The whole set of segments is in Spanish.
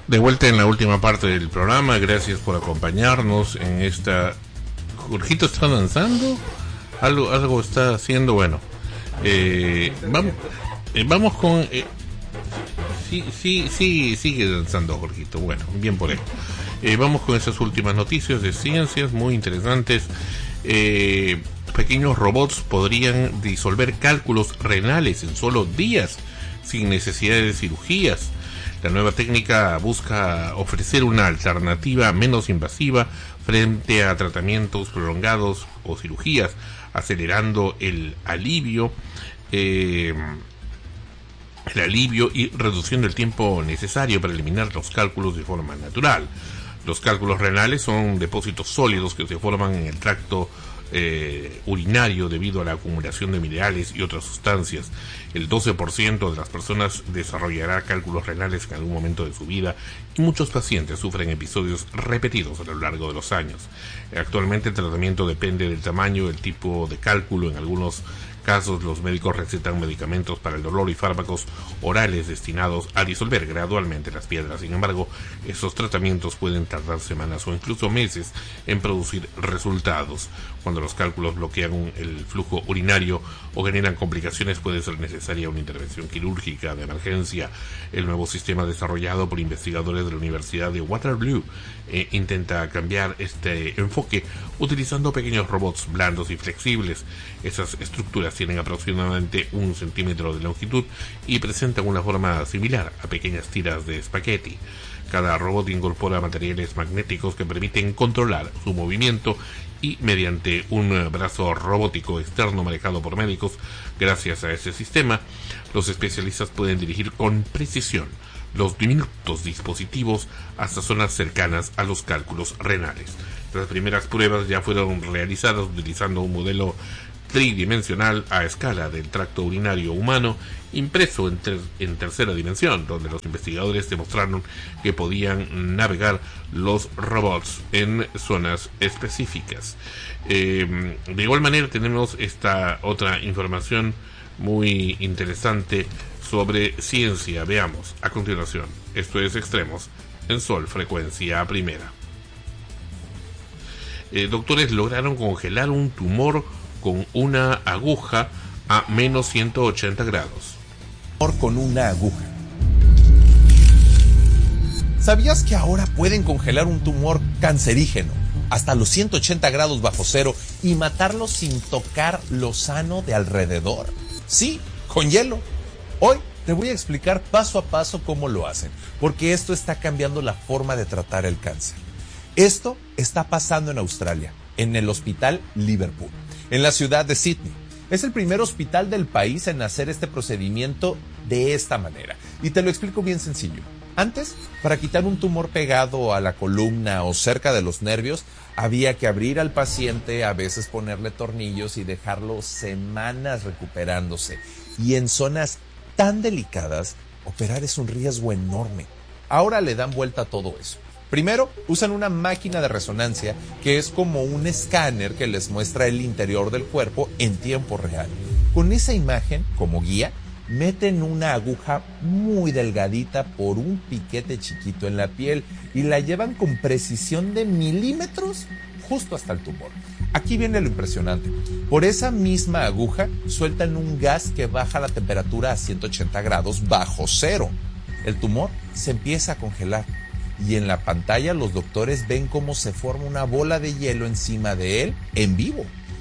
De vuelta en la última parte del programa, gracias por acompañarnos en esta... ¿Jorgito está danzando? Algo está haciendo, bueno. Vamos con... Sí, sigue danzando Jorgito, bueno, bien por él. Vamos con esas últimas noticias de ciencias muy interesantes. Pequeños robots podrían disolver cálculos renales en solo días, sin necesidad de cirugías. La nueva técnica busca ofrecer una alternativa menos invasiva frente a tratamientos prolongados o cirugías, acelerando el alivio y reduciendo el tiempo necesario para eliminar los cálculos de forma natural. Los cálculos renales son depósitos sólidos que se forman en el tracto urinario debido a la acumulación de minerales y otras sustancias. El 12% de las personas desarrollará cálculos renales en algún momento de su vida y muchos pacientes sufren episodios repetidos a lo largo de los años. Actualmente el tratamiento depende del tamaño y el tipo de cálculo. En algunos casos los médicos recetan medicamentos para el dolor y fármacos orales destinados a disolver gradualmente las piedras. Sin embargo, esos tratamientos pueden tardar semanas o incluso meses en producir resultados. Cuando los cálculos bloquean el flujo urinario o generan complicaciones, puede ser necesaria una intervención quirúrgica de emergencia. El nuevo sistema desarrollado por investigadores de la Universidad de Waterloo intenta cambiar este enfoque utilizando pequeños robots blandos y flexibles. Esas estructuras tienen aproximadamente 1 centímetro de longitud y presentan una forma similar a pequeñas tiras de espagueti. Cada robot incorpora materiales magnéticos que permiten controlar su movimiento y mediante un brazo robótico externo manejado por médicos. Gracias a ese sistema, los especialistas pueden dirigir con precisión los diminutos dispositivos hasta zonas cercanas a los cálculos renales. Las primeras pruebas ya fueron realizadas utilizando un modelo tridimensional a escala del tracto urinario humano impreso en tercera dimensión, donde los investigadores demostraron que podían navegar los robots en zonas específicas. De igual manera tenemos esta otra información muy interesante sobre ciencia. Veamos a continuación. Esto es Extremos en Sol, frecuencia primera. Doctores lograron congelar un tumor con una aguja a menos 180 grados. Con una aguja. ¿Sabías que ahora pueden congelar un tumor cancerígeno hasta los 180 grados bajo cero y matarlo sin tocar lo sano de alrededor? Sí, con hielo. Hoy te voy a explicar paso a paso cómo lo hacen, porque esto está cambiando la forma de tratar el cáncer. Esto está pasando en Australia, en el Hospital Liverpool, en la ciudad de Sydney. Es el primer hospital del país en hacer este procedimiento de esta manera. Y te lo explico bien sencillo. Antes, para quitar un tumor pegado a la columna o cerca de los nervios, había que abrir al paciente, a veces ponerle tornillos y dejarlo semanas recuperándose. Y en zonas tan delicadas, operar es un riesgo enorme. Ahora le dan vuelta a todo eso. Primero, usan una máquina de resonancia que es como un escáner que les muestra el interior del cuerpo en tiempo real. Con esa imagen como guía, meten una aguja muy delgadita por un piquete chiquito en la piel y la llevan con precisión de milímetros justo hasta el tumor. Aquí viene lo impresionante. Por esa misma aguja sueltan un gas que baja la temperatura a 180 grados bajo cero. El tumor se empieza a congelar. Y en la pantalla los doctores ven cómo se forma una bola de hielo encima de él en vivo.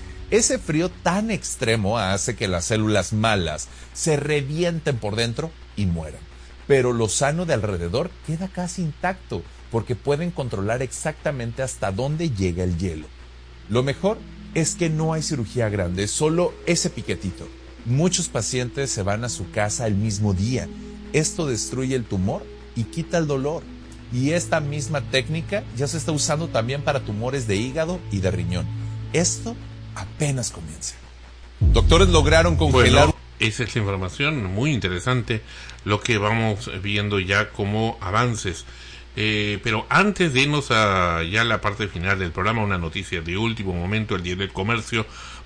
Ese frío tan extremo hace que las células malas se revienten por dentro y mueran. Pero lo sano de alrededor queda casi intacto porque pueden controlar exactamente hasta dónde llega el hielo. Lo mejor es que no hay cirugía grande, solo ese piquetito. Muchos pacientes se van a su casa el mismo día. Esto destruye el tumor y quita el dolor. Y esta misma técnica ya se está usando también para tumores de hígado y de riñón. Esto apenas comienza. Doctores lograron congelar... Bueno, esa es la información muy interesante, lo que vamos viendo ya como avances. Pero antes de irnos a ya la parte final del programa, una noticia de último momento. El Diario del Comercio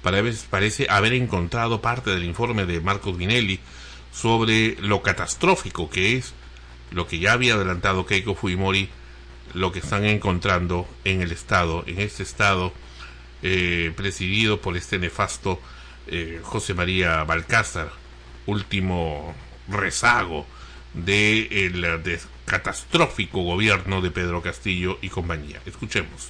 parece haber encontrado parte del informe de Marcos Vinelli sobre lo catastrófico que es lo que ya había adelantado Keiko Fujimori, lo que están encontrando en el Estado, en este Estado presidido por este nefasto José María Balcázar, último rezago del catastrófico gobierno de Pedro Castillo y compañía. Escuchemos.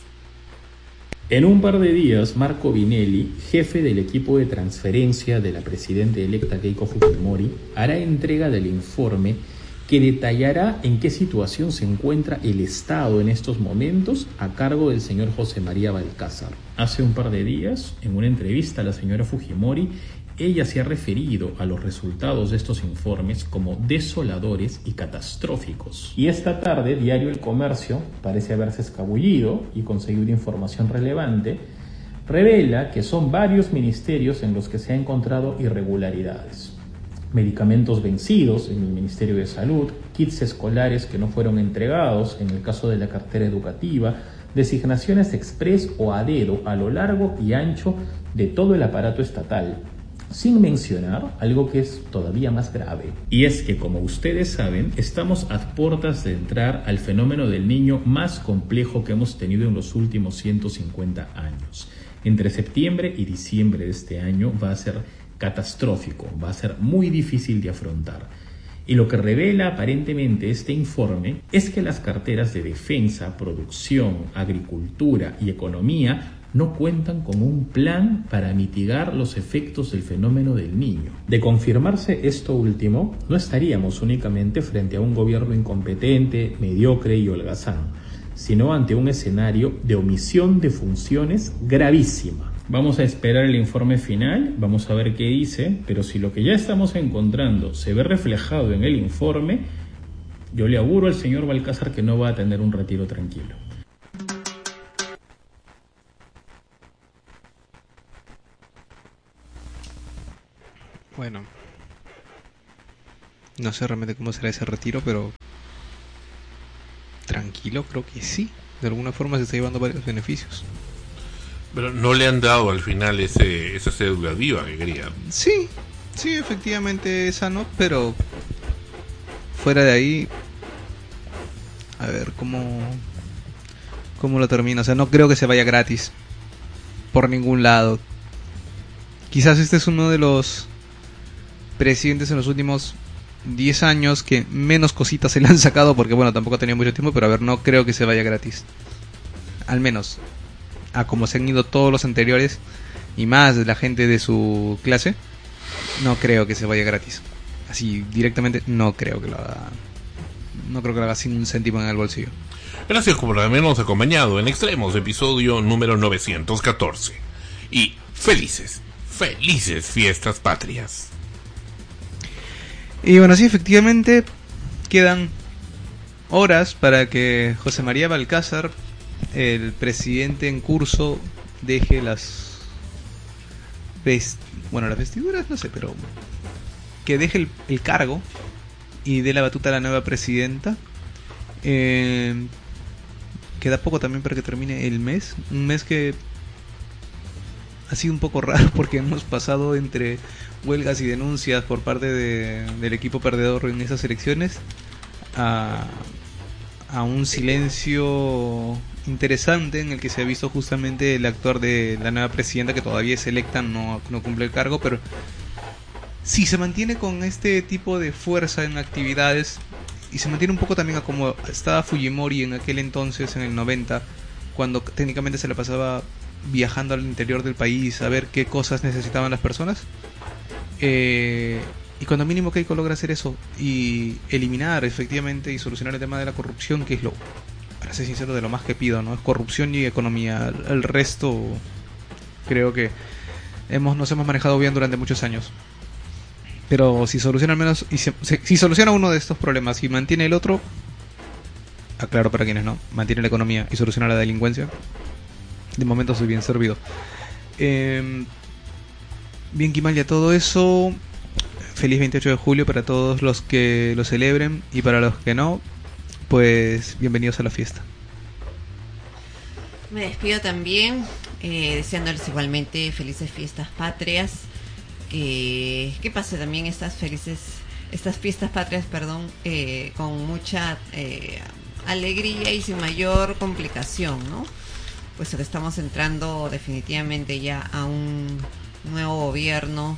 En un par de días, Marco Vinelli, jefe del equipo de transferencia de la presidenta electa Keiko Fujimori, hará entrega del informe que detallará en qué situación se encuentra el Estado en estos momentos a cargo del señor José María Balcázar. Hace un par de días, en una entrevista a la señora Fujimori, ella se ha referido a los resultados de estos informes como desoladores y catastróficos. Y esta tarde, Diario El Comercio parece haberse escabullido y conseguido información relevante. Revela que son varios ministerios en los que se han encontrado irregularidades. Medicamentos vencidos en el Ministerio de Salud, kits escolares que no fueron entregados en el caso de la cartera educativa, designaciones express o a dedo a lo largo y ancho de todo el aparato estatal. Sin mencionar algo que es todavía más grave. Y es que, como ustedes saben, estamos a puertas de entrar al fenómeno del niño más complejo que hemos tenido en los últimos 150 años. Entre septiembre y diciembre de este año va a ser catastrófico, va a ser muy difícil de afrontar. Y lo que revela aparentemente este informe es que las carteras de defensa, producción, agricultura y economía no cuentan con un plan para mitigar los efectos del fenómeno del niño. De confirmarse esto último, no estaríamos únicamente frente a un gobierno incompetente, mediocre y holgazán, sino ante un escenario de omisión de funciones gravísima. Vamos a esperar el informe final, vamos a ver qué dice, pero si lo que ya estamos encontrando se ve reflejado en el informe, yo le auguro al señor Balcázar que no va a tener un retiro tranquilo. Bueno, no sé realmente cómo será ese retiro, pero tranquilo, creo que sí. De alguna forma se está llevando varios beneficios. Pero no le han dado al final esa cédula viva que quería. Sí, efectivamente esa no, pero fuera de ahí, a ver cómo lo termina. O sea, no creo que se vaya gratis por ningún lado. Quizás este es uno de los presidentes en los últimos 10 años que menos cositas se le han sacado, porque bueno, tampoco ha tenido mucho tiempo, pero a ver, no creo que se vaya gratis. Al menos a como se han ido todos los anteriores y más de la gente de su clase, no creo que se vaya gratis. Así directamente no creo que lo haga. No creo que lo haga sin un céntimo en el bolsillo. Gracias por habernos acompañado en Extremos, episodio número 914. Y felices fiestas patrias. Y bueno, sí, efectivamente quedan horas para que José María Balcázar, el presidente en curso, deje las vestiduras, no sé, pero que deje el cargo y dé la batuta a la nueva presidenta. Queda poco también para que termine el mes, un mes que ha sido un poco raro porque hemos pasado entre huelgas y denuncias por parte del equipo perdedor en esas elecciones a un silencio interesante en el que se ha visto justamente el actuar de la nueva presidenta, que todavía es electa, no cumple el cargo, pero si se mantiene con este tipo de fuerza en actividades y se mantiene un poco también a como estaba Fujimori en aquel entonces, en el 90, cuando técnicamente se la pasaba viajando al interior del país a ver qué cosas necesitaban las personas, y cuando mínimo Keiko logra hacer eso y eliminar efectivamente y solucionar el tema de la corrupción, que es lo, para ser sincero, de lo más que pido, ¿no? Es corrupción y economía. El resto creo que nos hemos manejado bien durante muchos años. Pero si soluciona al menos, si soluciona uno de estos problemas y mantiene el otro, aclaro para quienes no, mantiene la economía y soluciona la delincuencia, de momento soy bien servido. Bien, Kimal, ya todo eso. Feliz 28 de julio para todos los que lo celebren, y para los que no, pues bienvenidos a la fiesta. Me despido también, deseándoles igualmente felices fiestas patrias, que pase también estas estas fiestas patrias, con mucha alegría y sin mayor complicación, ¿no? Puesto que estamos entrando definitivamente ya a un nuevo gobierno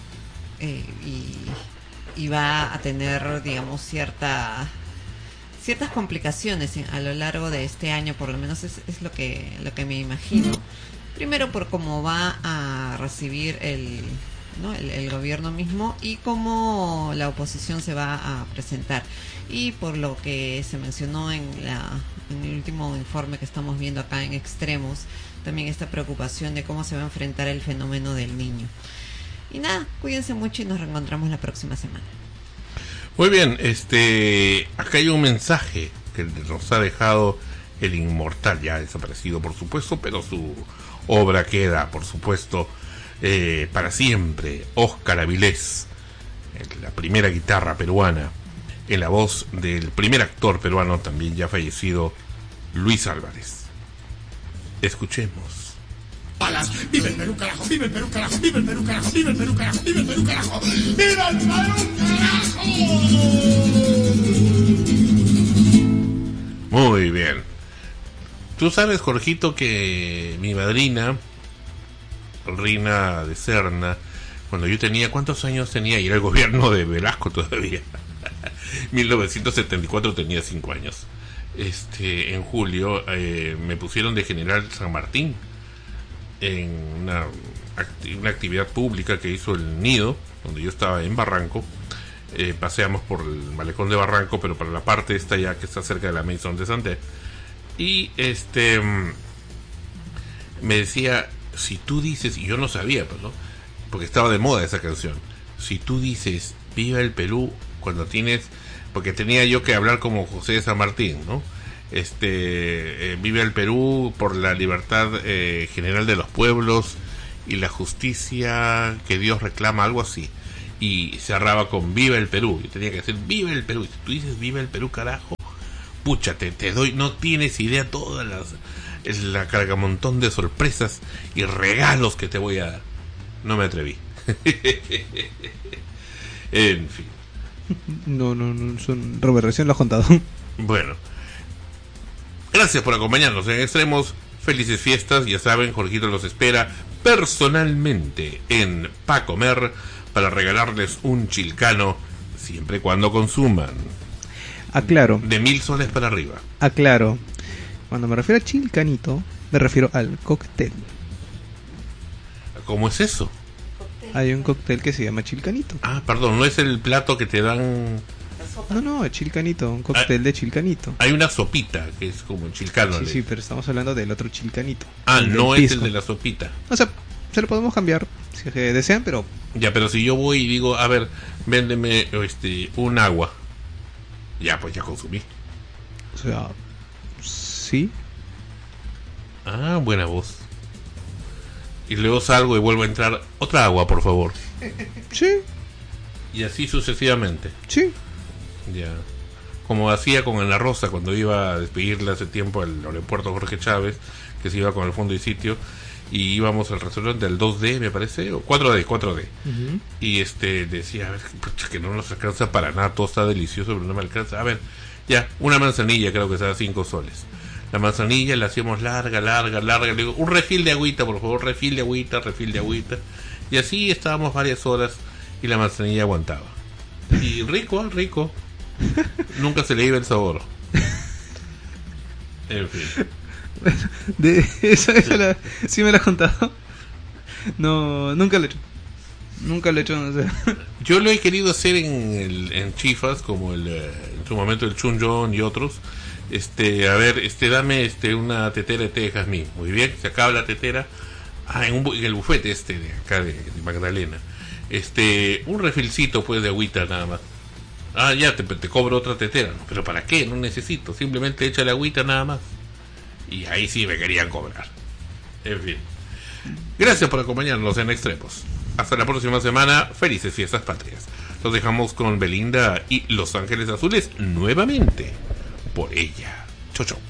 y va a tener, digamos, ciertas complicaciones a lo largo de este año, por lo menos es lo que me imagino. Primero por cómo va a recibir el gobierno mismo y cómo la oposición se va a presentar, y por lo que se mencionó en el último informe que estamos viendo acá en Extremos, también esta preocupación de cómo se va a enfrentar el fenómeno del Niño. Y nada, cuídense mucho y nos reencontramos la próxima semana. Muy bien, acá hay un mensaje que nos ha dejado el inmortal, ya desaparecido por supuesto, pero su obra queda por supuesto para siempre. Óscar Avilés, la primera guitarra peruana, en la voz del primer actor peruano también ya fallecido, Luis Álvarez. Escuchemos. ¡Viva el Perú, carajo! ¡Viva el Perú, carajo! ¡Viva el Perú, carajo! ¡Viva el Perú, carajo! ¡Viva el Perú, carajo! ¡Viva el Perú, carajo! Muy bien. Tú sabes, Jorgito, que mi madrina, Rina de Serna, cuando yo tenía, ¿cuántos años tenía? Y era el gobierno de Velasco todavía. 1974 tenía 5 años. En julio me pusieron de general San Martín en una actividad pública que hizo el Nido, donde yo estaba en Barranco. Paseamos por el malecón de Barranco, pero para la parte esta ya que está cerca de la Maison de Santé. Y me decía, si tú dices, y yo no sabía, pues, ¿no? Porque estaba de moda esa canción, si tú dices viva el Perú cuando tienes, porque tenía yo que hablar como José de San Martín, ¿no? Viva el Perú por la libertad general de los pueblos y la justicia que Dios reclama, algo así, y cerraba con viva el Perú. Yo tenía que decir viva el Perú, y si tú dices viva el Perú, carajo, pucha, te doy, no tienes idea todas la cargamontón de sorpresas y regalos que te voy a dar. No me atreví. En fin. No, son Robert, recién lo has contado. Bueno, gracias por acompañarnos en Extremos. Felices fiestas, ya saben, Jorgito los espera personalmente en Pa' Comer para regalarles un chilcano, siempre y cuando consuman. Aclaro. De 1,000 soles para arriba. Aclaro. Cuando me refiero a chilcanito, me refiero al cóctel. ¿Cómo es eso? Hay un cóctel que se llama chilcanito. Ah, perdón, no es el plato que te dan. No, es chilcanito, un cóctel de chilcanito. Hay una sopita que es como chilcano. Sí, pero estamos hablando del otro chilcanito. Ah, no es el de la sopita. O sea, se lo podemos cambiar si desean, pero... Ya, pero si yo voy y digo, a ver, véndeme un agua. Ya, pues ya consumí. O sea, sí. Ah, buena voz. Y luego salgo y vuelvo a entrar, otra agua, por favor. Sí. Y así sucesivamente. Sí. Ya. Como hacía con Ana Rosa cuando iba a despedirle hace tiempo al aeropuerto Jorge Chávez, que se iba con el fondo y sitio, y íbamos al restaurante del 2D, me parece, o 4D. Uh-huh. Y decía, a ver, que no nos alcanza para nada, todo está delicioso, pero no me alcanza. A ver, ya, una manzanilla, creo que está a 5 soles. La manzanilla la hacíamos larga. Le digo, un refil de agüita, por favor, refil de agüita. Y así estábamos varias horas y la manzanilla aguantaba. Y rico. Nunca se le iba el sabor. En fin. De esa sí me la has contado. No, nunca lo he hecho, no sé. Yo lo he querido hacer en Chifas, como en su momento el Chunjón y otros. A ver, dame una tetera de té de jazmín. Muy bien, se acaba la tetera. En el bufete de acá de Magdalena. Un refilcito pues de agüita nada más. Ya te cobro otra tetera. No, pero ¿para qué? No necesito, simplemente échale agüita nada más. Y ahí sí me querían cobrar. En fin. Gracias por acompañarnos en Extremos. Hasta la próxima semana. Felices fiestas patrias. Los dejamos con Belinda y Los Ángeles Azules nuevamente. Por ella. Chau, chau.